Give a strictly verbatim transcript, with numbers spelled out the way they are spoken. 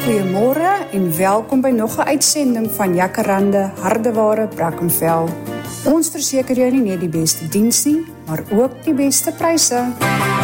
Goeiemôre en welkom by nog 'n uitsending van Jacaranda Hardeware Brackenfell. Ons verseker jou nie net die beste diens nie, maar ook die beste pryse.